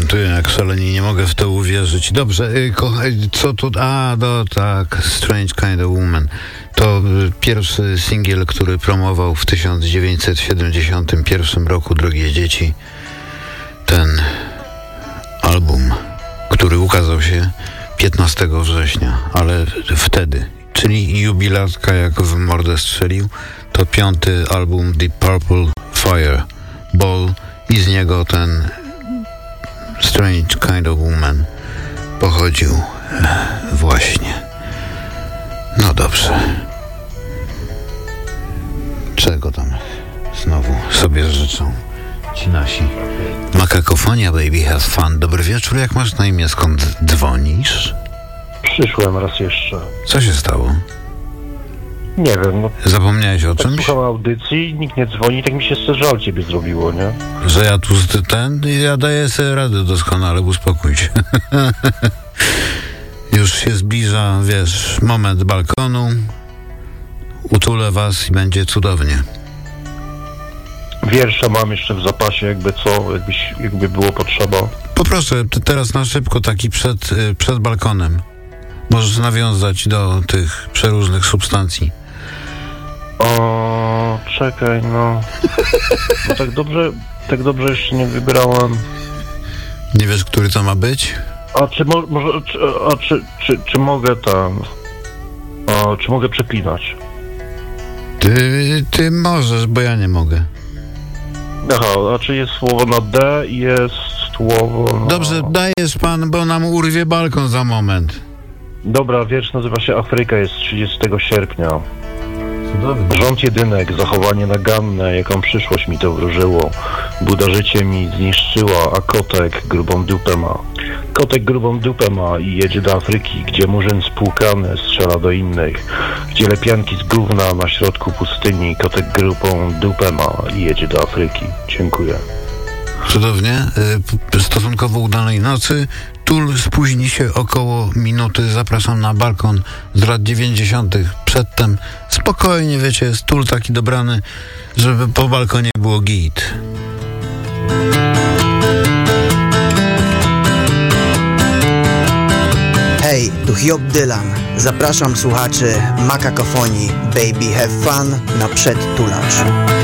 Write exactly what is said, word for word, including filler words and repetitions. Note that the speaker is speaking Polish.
komentuję jak szalenie, nie mogę w to uwierzyć. Dobrze, co tu... A, no tak, Strange Kind of Woman. To pierwszy singiel, który promował w tysiąc dziewięćset siedemdziesiątym pierwszym roku Drogie dzieci. Ten album, który ukazał się piętnastego września, ale wtedy, czyli jubilatka jak w mordę strzelił, to piąty album The Purple Fire Ball i z niego ten Strange Kind of Woman pochodził właśnie. No dobrze. Czego tam znowu sobie życzą ci nasi? Makakofonia, baby, have fun. Dobry wieczór, jak masz na imię? Skąd dzwonisz? Przyszłem raz jeszcze. Co się stało? Nie wiem, no... Zapomniałeś o tak czymś? Słucham audycji, nikt nie dzwoni, tak mi się żal ciebie zrobiło, nie? Że ja tu ten... Ja daję sobie radę doskonale, uspokój się. Już się zbliża, wiesz, moment balkonu. Utulę was i będzie cudownie. Wiersze mam jeszcze w zapasie, jakby co, jakbyś, jakby było potrzeba. Poproszę, teraz na szybko, taki przed, przed balkonem. Możesz nawiązać do tych przeróżnych substancji. O, czekaj, no. No tak dobrze, tak dobrze jeszcze nie wybrałem. Nie wiesz, który to ma być? A czy mo, może, czy, a czy, czy, czy mogę tam, a, czy mogę przeklinać? Ty, ty możesz, bo ja nie mogę. Aha, a czy jest słowo na D i jest słowo na... Dobrze, dajesz pan, bo nam urwie balkon za moment. Dobra, wiersz nazywa się Afryka, jest trzydziestego sierpnia. Cudownie. Rząd jedynek, zachowanie naganne, jaką przyszłość mi to wróżyło. Buda życie mi zniszczyła, a kotek grubą dupę ma. Kotek grubą dupę ma i jedzie do Afryki, gdzie murzyn spłukany strzela do innych. Gdzie lepianki z gówna na środku pustyni, kotek grubą dupę ma i jedzie do Afryki. Dziękuję. Cudownie. Y, stosunkowo udanej nocy. Tul spóźni się około minuty. Zapraszam na balkon z lat dziewięćdziesiątych. Przedtem spokojnie, wiecie, jest Tul taki dobrany, żeby po balkonie było git. Hej, tu Hiob Dylan. Zapraszam słuchaczy Makakofonii Baby Have Fun na przedtulacz.